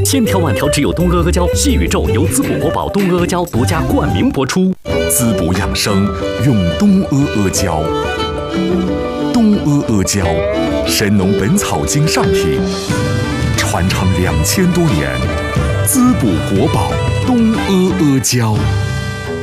千挑万挑，只有东阿阿胶细宇宙，由滋补国宝东阿阿胶独家冠名播出。 滋补养生，用东阿阿胶。东阿阿胶，神农本草经上品，传承2000多年，滋补国宝东阿阿胶。